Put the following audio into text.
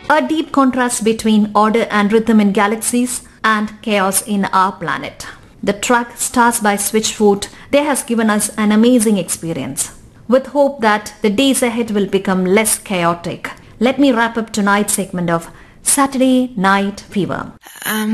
A deep contrast between order and rhythm in galaxies and chaos in our planet. The track Stars by Switchfoot there has given us an amazing experience. With hope that the days ahead will become less chaotic, let me wrap up tonight's segment of Saturday Night Fever.